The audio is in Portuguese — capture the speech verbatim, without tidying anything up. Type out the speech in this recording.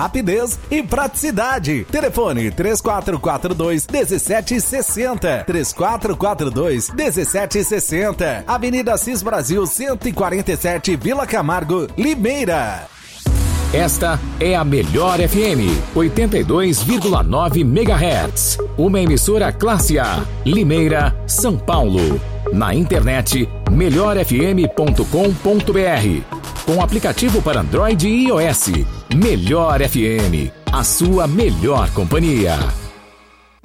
rapidez e praticidade. Telefone três quatro quatro dois, um sete seis zero. três quatro quatro dois, um sete seis zero. Avenida Assis Brasil cento e quarenta e sete, Vila Camargo, Limeira. Esta é a Melhor F M, oitenta e dois vírgula nove megahertz. Uma emissora classe A, Limeira, São Paulo. Na internet, melhor f m ponto com ponto b r. Com aplicativo para Android e iOS. Melhor F M, a sua melhor companhia.